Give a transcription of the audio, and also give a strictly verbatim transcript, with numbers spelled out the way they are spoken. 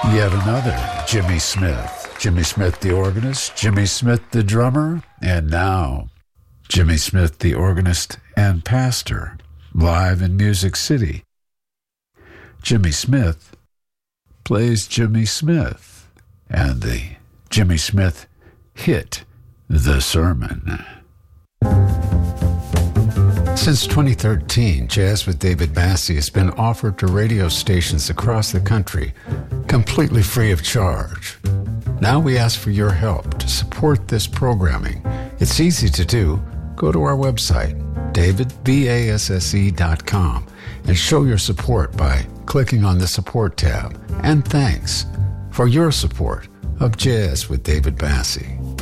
Yet another Jimmy Smith. Jimmy Smith the organist, Jimmy Smith the drummer, and now Jimmy Smith the organist and pastor, live in Music City. Jimmy Smith plays Jimmy Smith, and the Jimmy Smith hit, The Sermon. Since twenty thirteen, Jazz with David Bassie has been offered to radio stations across the country, completely free of charge. Now we ask for your help to support this programming. It's easy to do. Go to our website, david basse dot com, and show your support by clicking on the Support tab. And thanks for your support of Jazz with David Bassie.